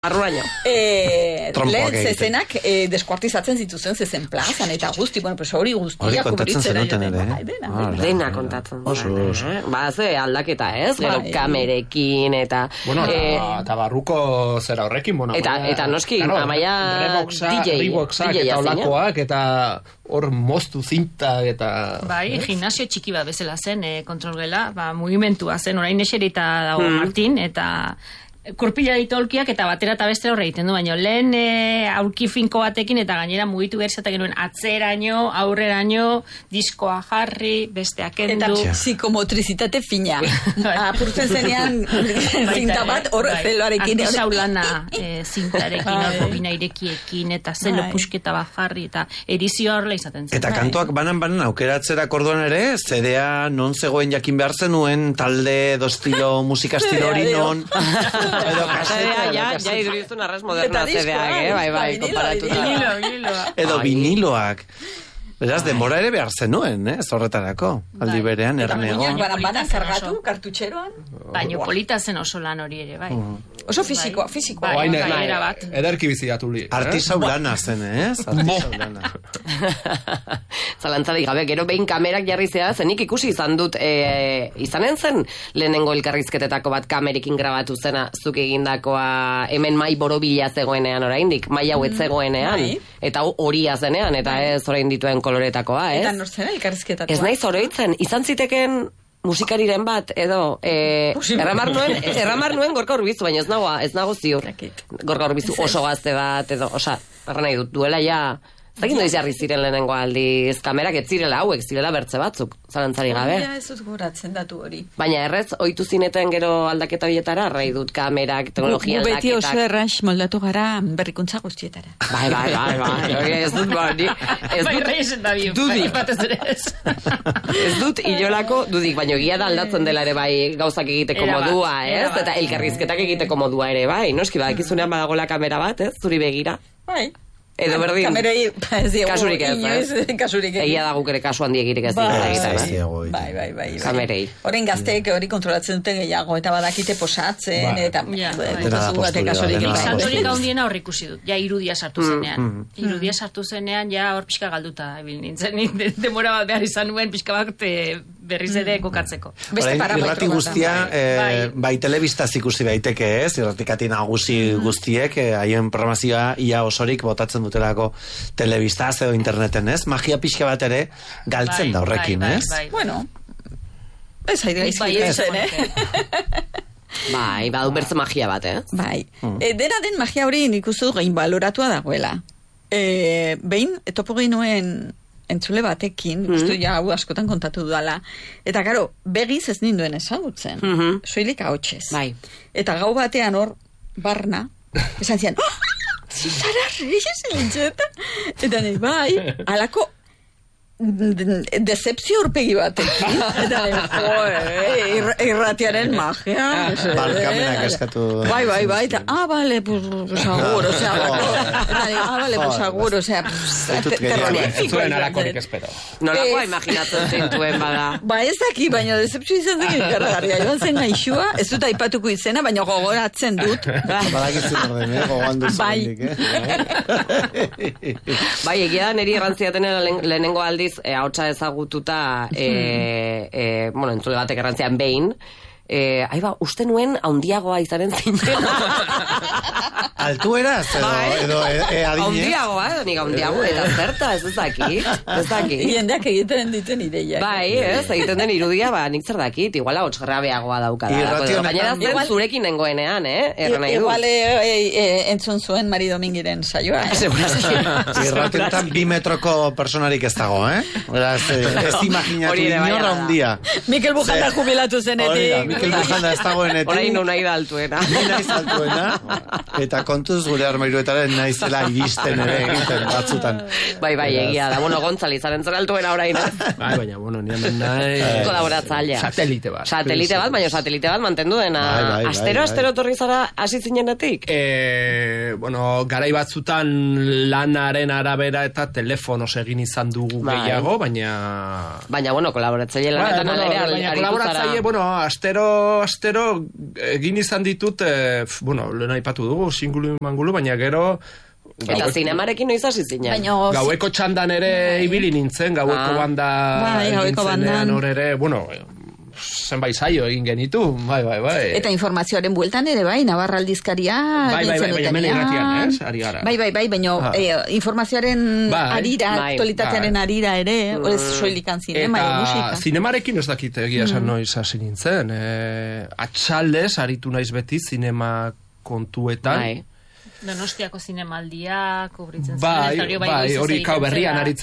Arruaino. Lehen zezenak deskuartizatzen zituzen zezen plazan, eta guzti, bueno, pues hori guztia kubritzera joten. Dena kontatzen. Ze aldaketa, ez? Gero kamerekin, eta... Bueno, eta barruko zera horrekin, bueno. Eta noski, amaia DJ. Reeboxak eta olakoak, eta hor moztu zinta, eta... Bai, gimnasio txiki bat bezala zen, kontrolgela, mugimentua zen, orain eserita dago Martin, eta... kurpila ditu aulkiak eta batera eta bestera horre egiten du, baina lehen aulki finko batekin eta gainera mugitu berzatak genuen atzeraino, aurreraino, diskoa jarri, besteak endu. Eta psikomotrizitate fina. Apurtzen zenean zinta bat hor zeloarekin. Antisaulana zintarekin, bobina irekiekin, eta zelo pusketa bat jarri, eta erizioa horrela izaten zen. Eta kantuak banan aukeratzera orduan ere, CD-a non zegoen jakin behar zenuen, talde edo estilo, musika estilo hori non... Ja iruditzen arras moderna zedeak, bai, konparatuta. Edo viniloak. Beraz, demora ere behar zenuen, zorretarako. Aldi berean, ernego. Eta banan zargatu, kartutxeroan. Baina polita zen oso lan hori ere, bai. Oso fizikoa. Ederki biziatu li. Artisau lana zen, Artisau lana. Zalantzarik gabe, gero behin kamerak jarri zea, zenik ikusi izan dut, izanen zen lehenengo elkarrizketetako bat kamerekin grabatu zena, zuk egindakoa hemen mai borobila zegoenean oraindik, mai hau ez zegoenean, eta horia zenean, eta ez orain dituen koloretakoa, ez? Eta nortzena elkarrizketatua. Ez naiz oroitzen, izan ziteken musikariren bat, edo, erramar nuen Gorka Urbizu, baina ez nago ziur. Gorka Urbizu oso gazte bat, edo, erra nahi dut, duela ja, zakin doiz jarri ziren lehenengo aldiz, kamerak ez zirela hauek, zirela bertze batzuk, zalantzari gabe. Ja, ez dut goratzen datu hori. Baina errez, oitu zineten gero aldaketa bietara, arrai dut kamerak, teknologia aldaketak. Beti oso erraz moldatu gara berrikuntza guztietara. Bai, ez dut bari. Ez dut ilolako dudik, baina egia da aldatzen dela ere bai gauzak egiteko modua, ez? Eta elkarrizketak egiteko modua ere bai. Noski badakizunean badagoela kamera bat, ez? Zuri begira. Bai. Edo berdin, kasurik ez, egia da guk ere kasu handiegirik ez dira. Bai. Kamerei. Horren gazteek hori kontrolatzen dute gehiago, eta badakite posatzen, eta... Santorik handiena hor ikusi dut, ja irudia sartu zenean. Irudia sartu zenean, ja hor pixka galduta ebil nintzen, demora bat behar izan nuen pixka bat berriz ere kokatzeko. Irrati guztia, bai telebistaz ikusi daiteke ez, irratikati nagusi guztiek, haien programazioa ia osorik botatzen dutelako telebistaz edo interneten, ez? Magia pixka bat ere galtzen da horrekin, ez? Bueno, ez haidea izkitzen, Bai, badu bertze magia bat, Bai, dena den magia hori nik uste du gain baloratua dagoela. Behin, etopo geinuen entzule batekin, uste ja hau askotan kontatu dudala, eta gero, begiz ez ninduen ezagutzen, soilik ahotsez. Bai. Eta gau batean hor, barna, esan zian, zara Reyes elintxeta? Eta nahi, bai, alako decepzio urpegi batekin. Eta irratiaren magia. Barkamenak eskatu. Bai, eta, vale, pues agur, osea, vale, pues agur, osea, terrorífico. Zuen alakorik espero. Nolakoa imaginatzen zintuen bada. Ba, ez daki, baina decepzio izan zen ikargarria. Joan zen gaixua, ez dut aipatuko izena, baina gogoratzen dut. Badakitzen orden, gogoan duzuendik, Bai, egia da niri errantziaten lehenengo aldiz ahotsa ezagututa entzule batek errantzian behin uste nuen haundiagoa izanen zinen. Altueraz edo adinez? Haundiagoa, nik haundiago, eta zerta, ez dakit. Jendeak egiten diten ideia. Bai, egiten den irudia, nik zer dakit, igual ahotsgarrabeagoa daukada. Baina zen zurekin nengoenean, erra nahi du. Igual entzun zuen Mari Domingiren saioa. Irrationetan 2 metroko personarik ez dago, ez imaginatu inorra handia. Mikel Bujanda jubilatu zenetik. Mikel Bujanda ez dagoenetik. Orain nahi da altuena. Ni naiz altuena. Eta kontuz gure armairuetaren naizela iristen ere egiten batzutan. Bai, egia da. Bueno, Gontzali, zaren zer altuena orain. Bai, baina, ni hemen nahi... Kolaboratzailea. Satelite bat. Baina satelite bat mantendu dena. Astero torri zara hasi zinenetik? Garai batzutan lanaren arabera eta telefonos egin izan dugu gehiago, baina... Baina, kolaboratzaile lanetan alere aritu zara. Kolaboratzaile, astero astero egin izan ditut, lehen aipatu dugu, singulu mangulu, baina gero... Eta zinemarekin noiz hasi zinen. Gaueko txandan ere ibili nintzen, gaueko banda gaueko bandan. Hor ere, zenbait saio egin genitu, bai. Eta informazioaren bueltan ere, bai, Navarra aldizkaria... Baina hemen irratian, ari gara. Bai, baina informazioaren arira, aktualitatearen arira ere, ez soilikan zinema edo musika. Eta zinemarekin ez dakit egia esan noiz hasi nintzen. Atxaldez, aritu naiz beti zinema kontuetan. Donostiako zinemaldia, kubritzen bai, hori berrian aritzen